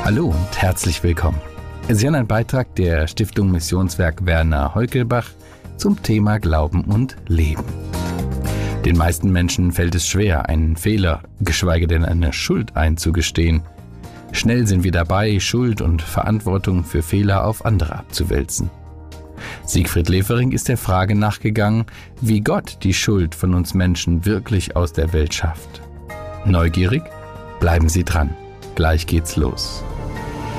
Hallo und herzlich willkommen. Sie hören einen Beitrag der Stiftung Missionswerk Werner Heukelbach zum Thema Glauben und Leben. Den meisten Menschen fällt es schwer, einen Fehler, geschweige denn eine Schuld einzugestehen. Schnell sind wir dabei, Schuld und Verantwortung für Fehler auf andere abzuwälzen. Siegfried Lefering ist der Frage nachgegangen, wie Gott die Schuld von uns Menschen wirklich aus der Welt schafft. Neugierig? Bleiben Sie dran. Gleich geht's los.